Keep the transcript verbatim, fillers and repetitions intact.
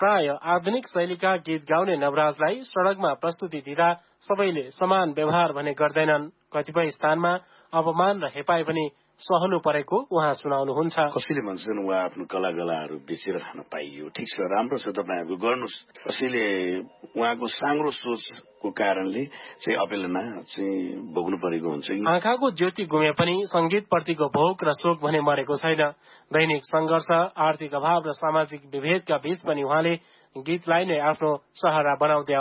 प्राय आधुनिक शैलीका गीत गाउने नवराजलाई सड़कमा प्रस्तुति दिँदा सबैले समान व्यवहार भने गर्दैनन्। कतिपय स्थानमा अपमान र हेपाई पनि सहनु परेको उहाँ सुनाउनुहुन्छ। कसैले भन्छन् उहाँ आफ्नो कला कलाहरू बेचेर खान पाइयो, ठिक छ, राम्रो छ, तपाईँहरूको गर्नुहोस्। कसैले उहाँको साङ्ग्रो सोचको कारणले चाहिँ अपेलना चाहिँ भोग्नु परेको हुन्छ। आँखाको ज्योति गुमे पनि संगीतप्रतिको भोक र शोक भने मरेको छैन। दैनिक संघर्ष, आर्थिक अभाव र सामाजिक विभेदका बीच पनि उहाँले गीतलाई नै आफ्नो सहारा बनाउँदै